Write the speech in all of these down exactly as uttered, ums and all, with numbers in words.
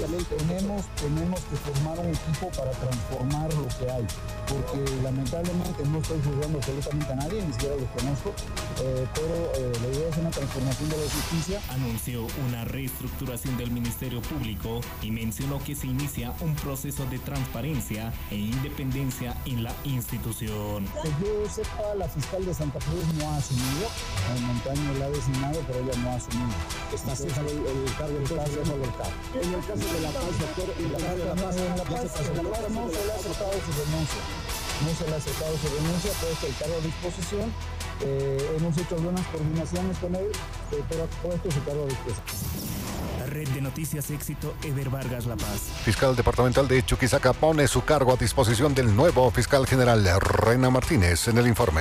obviamente tenemos, tenemos que formar un equipo para transformar lo que hay, porque lamentablemente no estoy juzgando absolutamente a nadie, ni siquiera los conozco, eh, pero eh, la idea es una transformación de la justicia. Anunció una reestructuración del Ministerio Público y mencionó que se inicia un proceso de transparencia e independencia en la institución. Que yo sepa, la fiscal de Santa Cruz no ha asumido, el Montaño la ha designado, pero ella no ha asumido. Está haciendo el, el cargo, está haciendo el cargo. En el caso de La Paz, doctor, en la caso de La Paz, en La Paz, en La Paz no se le ha aceptado su renuncia. No se le ha aceptado su renuncia, puesto el cargo a disposición. Eh, hemos hecho algunas coordinaciones con él, eh, pero ha puesto su cargo a disposición. Red de Noticias Éxito, Eder Vargas, La Paz. Fiscal departamental de Chuquisaca pone su cargo a disposición del nuevo fiscal general Rena Martínez en el informe.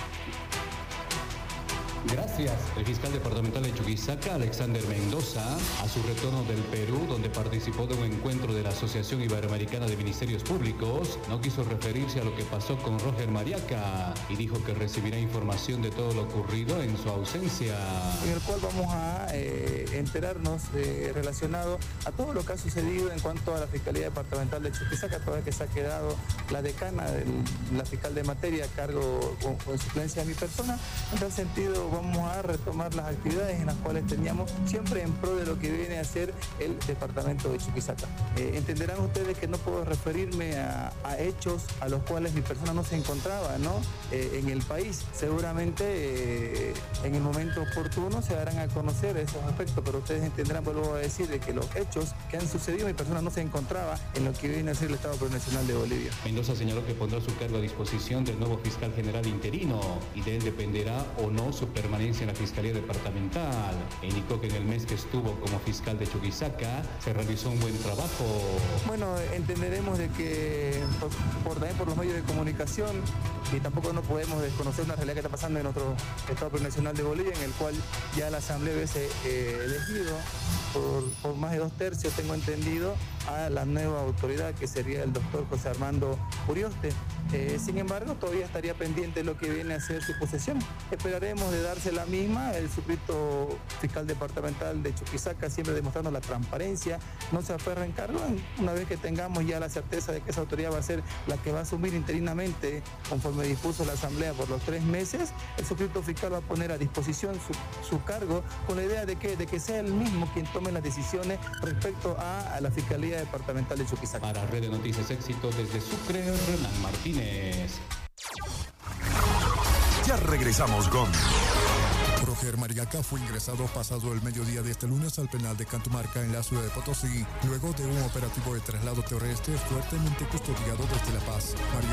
Gracias. El fiscal departamental de Chuquisaca, Alexander Mendoza, a su retorno del Perú, donde participó de un encuentro de la Asociación Iberoamericana de Ministerios Públicos, no quiso referirse a lo que pasó con Roger Mariaca y dijo que recibirá información de todo lo ocurrido en su ausencia. En el cual vamos a eh, enterarnos eh, relacionado a todo lo que ha sucedido en cuanto a la Fiscalía Departamental de Chuquisaca, toda que se ha quedado la decana, del, la fiscal de materia a cargo con, con suplencia de mi persona. En tal sentido, vamos a retomar las actividades en las cuales teníamos siempre en pro de lo que viene a ser el departamento de Chuquisaca. Eh, entenderán ustedes que no puedo referirme a, a hechos a los cuales mi persona no se encontraba, ¿no? Eh, en el país. Seguramente eh, en el momento oportuno se darán a conocer esos aspectos, pero ustedes entenderán, vuelvo a decir, de que los hechos que han sucedido, mi persona no se encontraba en lo que viene a ser el Estado Plurinacional de Bolivia. Mendoza señaló que pondrá su cargo a disposición del nuevo fiscal general interino y de él dependerá o no su permanencia en la Fiscalía Departamental. Indicó que en el mes que estuvo como fiscal de Chuquisaca se realizó un buen trabajo. Bueno, entenderemos de que por, por, también por los medios de comunicación, y tampoco no podemos desconocer una realidad que está pasando en nuestro Estado Plurinacional de Bolivia, en el cual ya la Asamblea hubiese eh, elegido por, por más de dos tercios, tengo entendido, a la nueva autoridad que sería el doctor José Armando Urioste. Eh, sin embargo, todavía estaría pendiente lo que viene a ser su posesión. Esperaremos de darse la misma. El suscrito fiscal departamental de Chuquisaca siempre demostrando la transparencia, no se aferra en cargo. Una vez que tengamos ya la certeza de que esa autoridad va a ser la que va a asumir interinamente, conforme dispuso la Asamblea por los tres meses, el suscrito fiscal va a poner a disposición su, su cargo con la idea de que, de que sea él mismo quien tome las decisiones respecto a, a la Fiscalía Departamental de Chuquisaca. Para Red de Noticias Éxito desde Sucre, Renan Martínez. Ya regresamos con... Roger Mariaca fue ingresado pasado el mediodía de este lunes al penal de Cantumarca en la ciudad de Potosí, luego de un operativo de traslado terrestre fuertemente custodiado desde La Paz. Mariaca